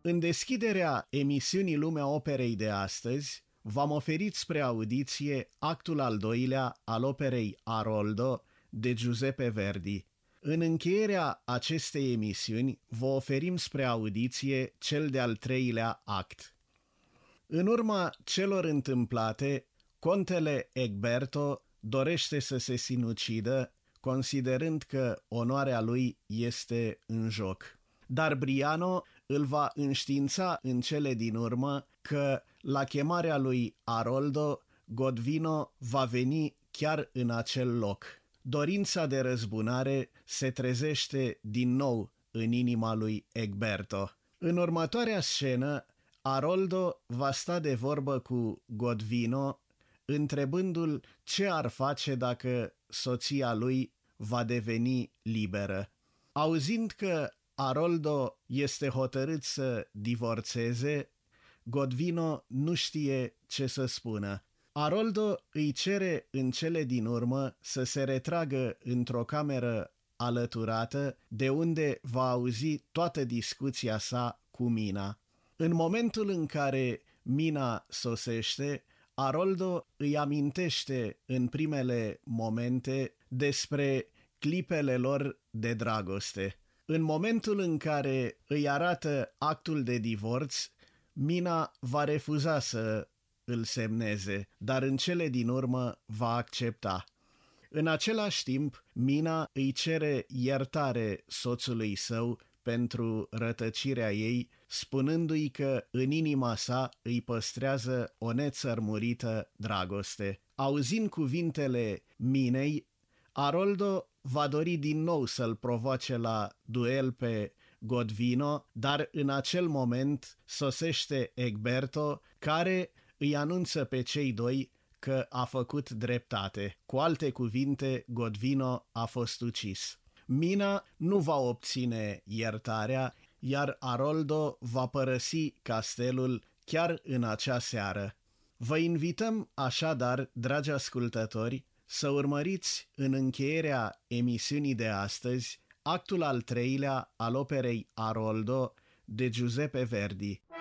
În deschiderea emisiunii Lumea Operei de astăzi, v-am oferit spre audiție actul al doilea al operei Aroldo de Giuseppe Verdi. În încheierea acestei emisiuni, vă oferim spre audiție cel de-al treilea act. În urma celor întâmplate, contele Egberto dorește să se sinucidă, considerând că onoarea lui este în joc. Dar Briano îl va înștiința în cele din urmă că, la chemarea lui Aroldo, Godvino va veni chiar în acel loc. Dorința de răzbunare se trezește din nou în inima lui Egberto. În următoarea scenă, Aroldo va sta de vorbă cu Godvino, întrebându-l ce ar face dacă soția lui va deveni liberă. Auzind că Aroldo este hotărât să divorțeze, Godvino nu știe ce să spună. Aroldo îi cere în cele din urmă să se retragă într-o cameră alăturată, de unde va auzi toată discuția sa cu Mina. În momentul în care Mina sosește, Aroldo îi amintește în primele momente despre clipele lor de dragoste. În momentul în care îi arată actul de divorț, Mina va refuza să îl semneze, dar în cele din urmă va accepta. În același timp, Mina îi cere iertare soțului său pentru rătăcirea ei, spunându-i că în inima sa îi păstrează o nețărmurită dragoste. Auzind cuvintele Minei, Aroldo va dori din nou să-l provoace la duel pe Godvino, dar în acel moment sosește Egberto, care îi anunță pe cei doi că a făcut dreptate. Cu alte cuvinte, Godvino a fost ucis. Mina nu va obține iertarea, iar Aroldo va părăsi castelul chiar în acea seară. Vă invităm așadar, dragi ascultători, să urmăriți în încheierea emisiunii de astăzi actul al treilea al operei Aroldo de Giuseppe Verdi.